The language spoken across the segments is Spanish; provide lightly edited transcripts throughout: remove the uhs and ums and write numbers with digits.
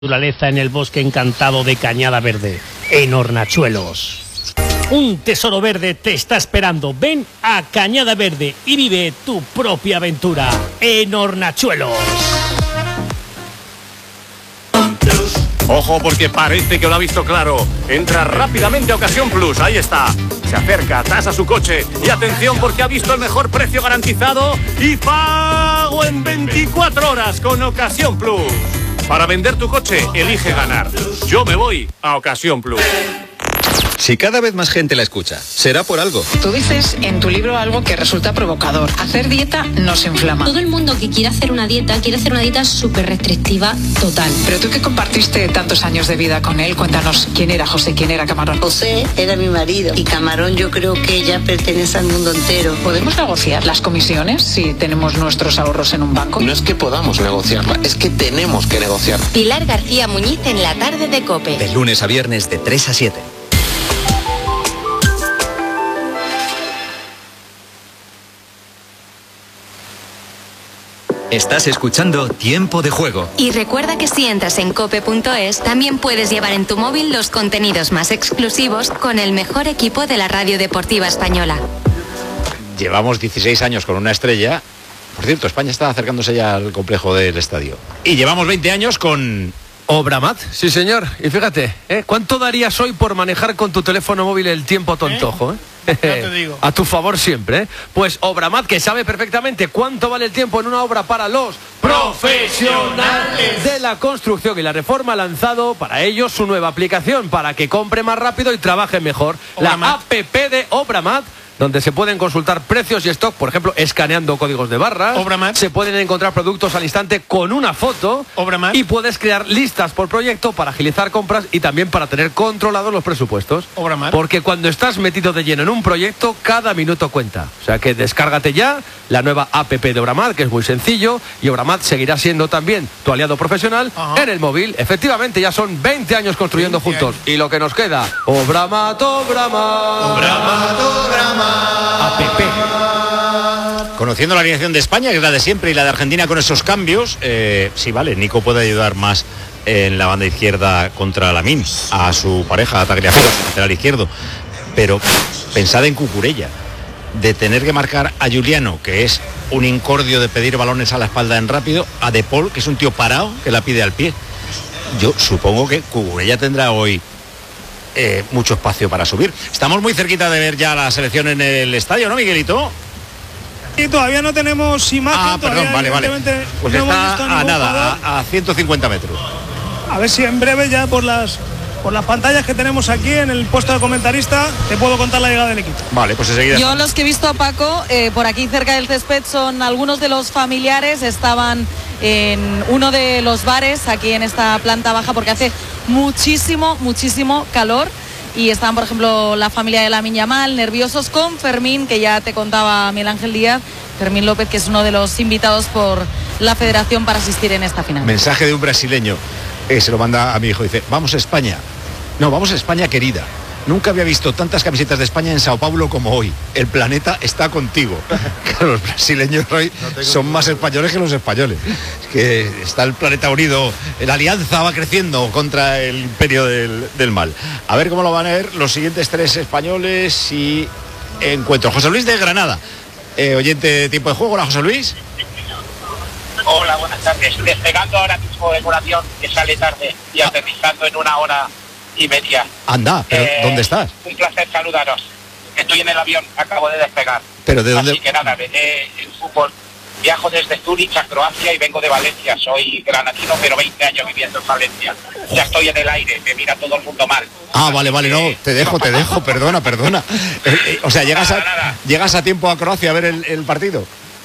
Naturaleza en el bosque encantado de Cañada Verde, en Hornachuelos. Un tesoro verde te está esperando. Ven a Cañada Verde y vive tu propia aventura en Hornachuelos. Ojo, porque parece que lo ha visto claro. Entra rápidamente a Ocasión Plus, ahí está. Se acerca, tasa su coche y atención porque ha visto el mejor precio garantizado y pago en 24 horas con Ocasión Plus. Para vender tu coche, elige ganar. Yo me voy a Ocasión Plus. Si cada vez más gente la escucha, será por algo. Tú dices en tu libro algo que resulta provocador. Hacer dieta nos inflama. Todo el mundo que quiere hacer una dieta súper restrictiva total. Pero tú que compartiste tantos años de vida con él, cuéntanos quién era José, quién era Camarón. José era mi marido y Camarón yo creo que ya pertenece al mundo entero. ¿Podemos negociar las comisiones si tenemos nuestros ahorros en un banco? No es que podamos negociarla, es que tenemos que negociarla. Pilar García Muñiz en la tarde de COPE. De lunes a viernes de 3 a 7. Estás escuchando Tiempo de Juego. Y recuerda que si entras en cope.es, también puedes llevar en tu móvil los contenidos más exclusivos con el mejor equipo de la radio deportiva española. Llevamos 16 años con una estrella. Por cierto, España está acercándose ya al complejo del estadio. Y llevamos 20 años con... Obramat, sí señor. Y fíjate, ¿cuánto darías hoy por manejar con tu teléfono móvil el tiempo tontojo? Ya te digo. A tu favor siempre, Pues Obramat, que sabe perfectamente cuánto vale el tiempo en una obra para los profesionales de la construcción y la reforma, ha lanzado para ellos su nueva aplicación para que compre más rápido y trabaje mejor. Obramat. La app de Obramat, donde se pueden consultar precios y stock, por ejemplo, escaneando códigos de barras. Obramat. Se pueden encontrar productos al instante con una foto. Obramat. Y puedes crear listas por proyecto para agilizar compras y también para tener controlados los presupuestos. Obramat. Porque cuando estás metido de lleno en un proyecto, cada minuto cuenta. O sea que descárgate ya la nueva app de Obramat, que es muy sencillo, y Obramat seguirá siendo también tu aliado profesional en el móvil. Efectivamente, ya son 20 años construyendo juntos. Y lo que nos queda, Obramat, Obramat. Obramat, Obramat. App. Conociendo la alineación de España, que es la de siempre, y la de Argentina con esos cambios, sí, vale, Nico puede ayudar más en la banda izquierda contra Lamine, a su pareja, a Tagliafico, su lateral izquierdo. Pero pensad en Cucurella, de tener que marcar a Juliano, que es un incordio de pedir balones a la espalda en rápido, a De Paul, que es un tío parado, que la pide al pie. Yo supongo que Cucurella tendrá hoy mucho espacio para subir. Estamos muy cerquita de ver ya la selección en el estadio, ¿no, Miguelito? Y todavía no tenemos imagen. Perdón, vale. Pues no está a nada, a 150 metros. A ver si en breve ya por las pantallas que tenemos aquí en el puesto de comentarista te puedo contar la llegada del equipo. Vale, pues enseguida. Yo los que he visto a Paco por aquí cerca del césped son algunos de los familiares, estaban en uno de los bares aquí en esta planta baja porque hace muchísimo calor y estaban, por ejemplo, la familia de Lamine Yamal nerviosos con Fermín, que ya te contaba Miguel Ángel Díaz, Fermín López, que es uno de los invitados por la federación para asistir en esta final. Mensaje de un brasileño, se lo manda a mi hijo, dice: vamos a España. No, vamos a España, querida. Nunca había visto tantas camisetas de España en Sao Paulo como hoy. El planeta está contigo. Claro, los brasileños hoy son más españoles que los españoles. Es que está el planeta unido. La alianza va creciendo contra el imperio del mal. A ver cómo lo van a ver los siguientes tres españoles y encuentro. José Luis de Granada, oyente de Tiempo de Juego. Hola, José Luis. Hola, buenas tardes. Despegando ahora mismo de colación, que sale tarde, y aterrizando en 1 hora y media. Anda, pero ¿dónde estás? Un placer saludaros. Estoy en el avión, acabo de despegar. ¿Pero de dónde? Así que nada, el fútbol. Viajo desde Zúrich a Croacia y vengo de Valencia. Soy granadino, pero 20 años viviendo en Valencia. Ya estoy en el aire, me mira todo el mundo mal. Vale, no, te dejo, perdona. O sea, llegas a tiempo a Croacia a ver el partido.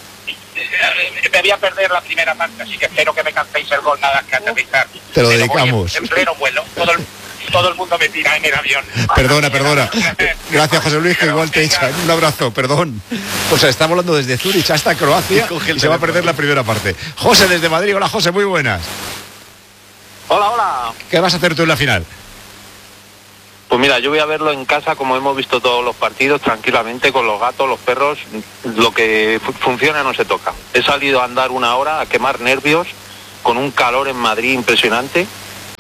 Me voy a perder la primera parte, así que espero que me cantéis el gol nada que aterrizar. Te lo dedicamos. En pleno vuelo, todo el mundo me tira en el avión. Perdona. Gracias, José Luis, que igual te echan. Un abrazo, perdón. O sea, está volando desde Zúrich hasta Croacia y se va a perder la primera parte. José desde Madrid. Hola, José, muy buenas. Hola. ¿Qué vas a hacer tú en la final? Pues mira, yo voy a verlo en casa como hemos visto todos los partidos, tranquilamente, con los gatos, los perros. Lo que funciona no se toca. He salido a andar 1 hora, a quemar nervios, con un calor en Madrid impresionante.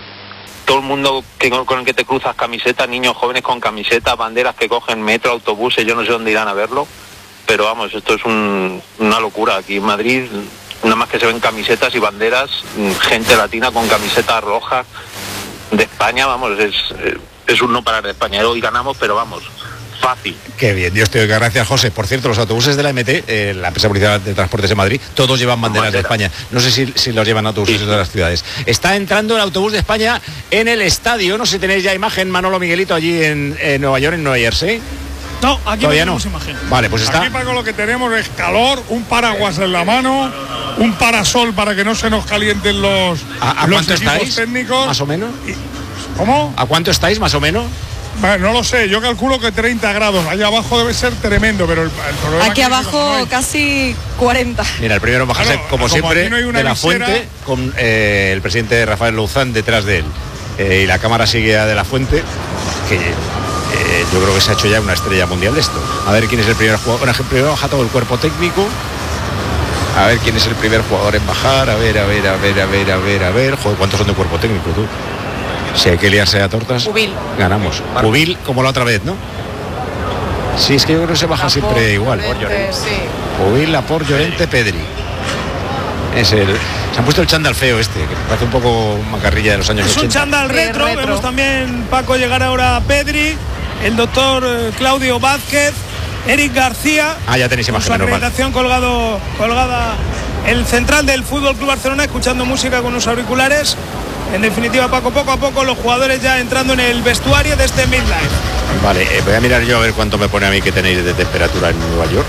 todo el mundo con el que te cruzas, camisetas, niños jóvenes con camisetas, banderas que cogen metro, autobuses, yo no sé dónde irán a verlo, pero vamos, esto es una locura. Aquí en Madrid nada más que se ven camisetas y banderas, gente latina con camisetas rojas de España, vamos, es un no parar de España. Hoy ganamos, pero vamos, fácil. Qué bien, Dios te oiga, gracias, José. Por cierto, los autobuses de la MT, la empresa municipal de transportes de Madrid, todos llevan banderas de España. No sé si los llevan autobuses de otras ciudades. Está entrando el autobús de España en el estadio. No sé si tenéis ya imagen, Manolo, Miguelito, allí en Nueva York, en Nueva Jersey. No, aquí todavía no no. tenemos imagen. Vale, pues está. Aquí, Paco, lo que tenemos es calor, un paraguas en la mano, un parasol para que no se nos calienten los cuánto equipos estáis? técnicos. ¿Más o menos? ¿Cómo? ¿A cuánto estáis, más o menos? Bueno, no lo sé, yo calculo que 30 grados. Allá abajo debe ser tremendo, pero el problema aquí abajo casi 40. Mira, el primero en bajarse, claro, como siempre, no hay una de la visera, Fuente, con el presidente Rafael Louzán detrás de él. Y la cámara sigue a De la Fuente, que yo creo que se ha hecho ya una estrella mundial de esto. A ver quién es el primer jugador. Bueno, primero baja todo el cuerpo técnico. A ver quién es el primer jugador en bajar. A ver. Joder, ¿cuántos son de cuerpo técnico, tú? Si hay que liarse a tortas, Pubil. ganamos. Pubil como la otra vez, ¿no? Sí, es que yo creo que se baja siempre igual. Pubil, Laporte, Llorente, Pedri. Se han puesto el chándal feo que parece un poco macarrilla de los años 80. Es un chándal retro. Vemos también, Paco, llegar ahora a Pedri, el doctor Claudio Vázquez, Eric García. Ya tenéis imagen, con su acreditación colgada el central del Fútbol Club Barcelona, escuchando música con los auriculares. En definitiva, Paco, poco a poco los jugadores ya entrando en el vestuario de este midlife. Vale, voy a mirar yo a ver cuánto me pone a mí que tenéis de temperatura en Nueva York.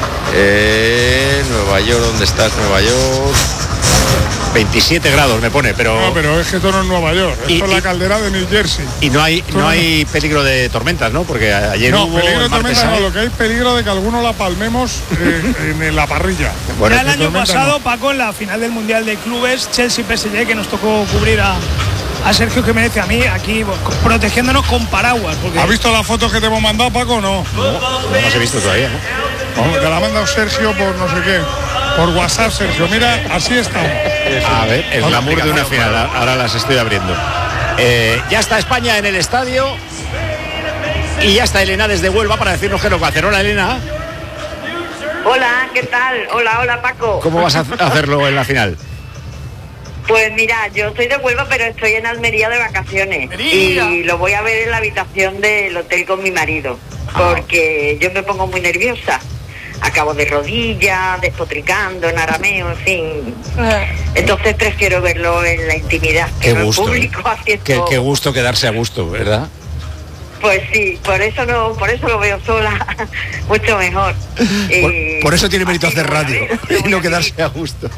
Nueva York, ¿dónde estás, Nueva York? 27 grados me pone, pero... No, pero es que esto no es Nueva York, esto es la caldera de New Jersey. Y no hay peligro de tormentas, ¿no? Porque ayer hubo... No, peligro de tormentas no, lo que hay peligro de que alguno la palmemos en la parrilla. Bueno, ya el año pasado, Paco, en la final del Mundial de Clubes, Chelsea-PSG, que nos tocó cubrir a Sergio Jiménez y a mí, aquí protegiéndonos con paraguas. Porque... ¿Has visto las fotos que te hemos mandado, Paco, o no? No las he visto todavía, ¿no? Te la ha mandado Sergio por no sé qué. Por WhatsApp, Sergio. Mira, así estamos. A ver, el glamour de una final. Ahora las estoy abriendo. Ya está España en el estadio. Y ya está Elena desde Huelva para decirnos qué nos va a hacer. Hola, Elena. Hola, ¿qué tal? Hola, Paco. ¿Cómo vas a hacerlo en la final? Pues mira, yo soy de Huelva, pero estoy en Almería de vacaciones. Y lo voy a ver en la habitación del hotel con mi marido. Porque yo me pongo muy nerviosa. Acabo de rodillas, despotricando en arameo, en fin. Entonces prefiero verlo en la intimidad, que no en público haciendo... Qué gusto quedarse a gusto, ¿verdad? Pues sí, por eso lo veo sola, mucho mejor. Por eso tiene mérito hacer radio y no quedarse a gusto.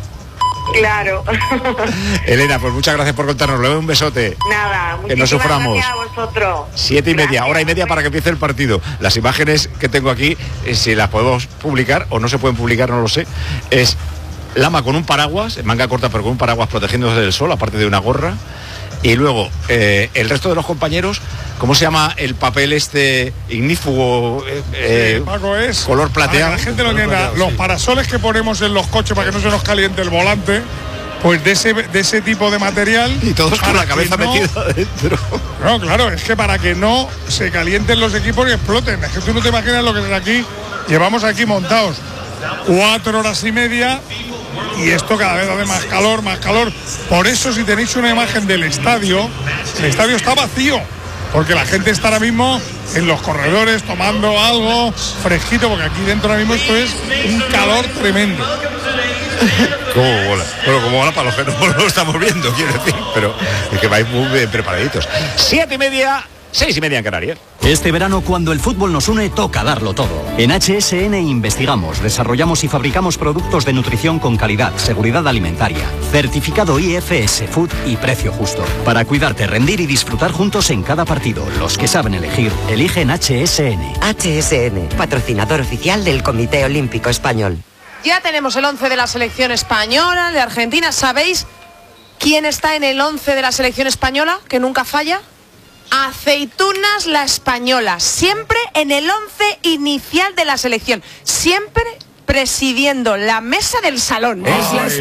Claro. Elena, pues muchas gracias por contárnoslo. Un besote. Nada, que no suframos. Gracias a vosotros. 7:30, hora y media para que empiece el partido. Las imágenes que tengo aquí, si las podemos publicar o no se pueden publicar, no lo sé. Es Lama con un paraguas, manga corta pero con un paraguas protegiéndose del sol, aparte de una gorra. Y luego el resto de los compañeros, ¿cómo se llama el papel ignífugo? Paco, es color plateado. La gente lo entienda, los parasoles que ponemos en los coches para que no se nos caliente el volante, pues de ese tipo de material. Y todos con la cabeza metida dentro. No, claro, es que para que no se calienten los equipos y exploten. Es que tú no te imaginas lo que es aquí. Llevamos aquí montados 4 horas y media. Y esto cada vez hace más calor. Por eso, si tenéis una imagen del estadio, el estadio está vacío, porque la gente está ahora mismo en los corredores tomando algo fresquito, porque aquí dentro ahora mismo esto es un calor tremendo. ¿Cómo mola? Bueno, como mola para los que no lo estamos viendo, quiero decir, pero es que vais muy bien preparaditos. 7:30, 6:30 en Canarias. Este verano, cuando el fútbol nos une, toca darlo todo. En HSN investigamos, desarrollamos y fabricamos productos de nutrición con calidad, seguridad alimentaria, certificado IFS Food y precio justo. Para cuidarte, rendir y disfrutar juntos en cada partido. Los que saben elegir, eligen HSN. HSN, patrocinador oficial del Comité Olímpico Español. Ya tenemos el 11 de la selección española, de Argentina. ¿Sabéis quién está en el 11 de la selección española, que nunca falla? Aceitunas la Española, siempre en el 11 inicial de la selección, siempre presidiendo la mesa del salón.